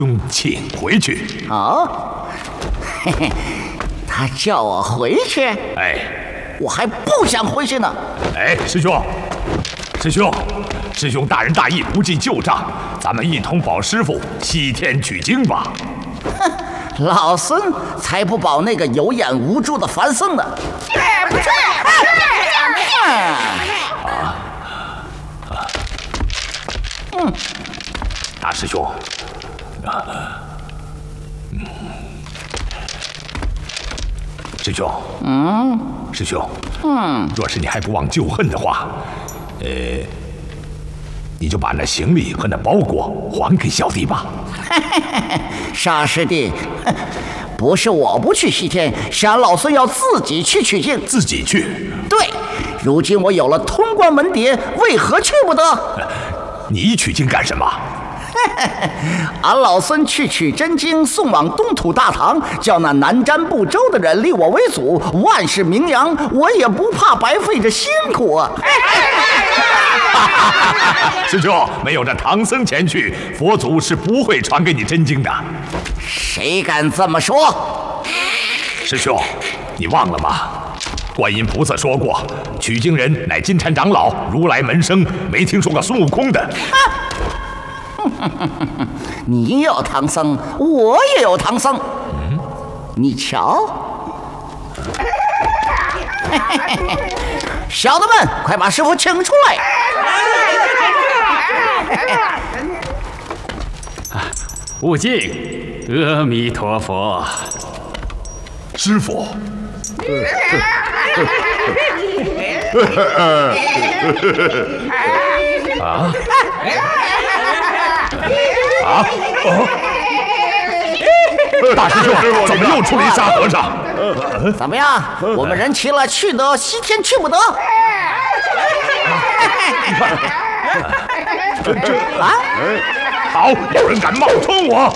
请回去。 哦，嘿嘿，他叫我回去， 哎， 我还不想回去呢。 哎，师兄，师兄大仁大义，不计旧账，咱们一同保师傅西天取经吧。 哼，老孙才不保那个有眼无珠的梵僧呢。不是， 大师兄，师兄，师兄，若是你还不忘旧恨的话，你就把那行李和那包裹还给小弟吧。 傻师弟，不是我不去西天，是俺老孙要自己去取经。 自己去？ 对，如今我有了通关文牒，为何去不得？ 你取经干什么？ 俺老孙去取真经，送往东土大唐，叫那南瞻部洲的人立我为祖，万世名扬，我也不怕白费这辛苦啊！ 师兄，没有这唐僧前去，佛祖是不会传给你真经的。 谁敢这么说？ 师兄，你忘了吗？观音菩萨说过，取经人乃金蝉长老，如来门生，没听说过孙悟空的。 你有唐僧，我也有唐僧。你瞧，小的们，快把师傅请出来！ 悟净，阿弥陀佛。 师傅。大师兄，怎么又出了一沙和尚？ 怎么样？我们人齐了，去得西天，去不得。 好，有人敢冒充我！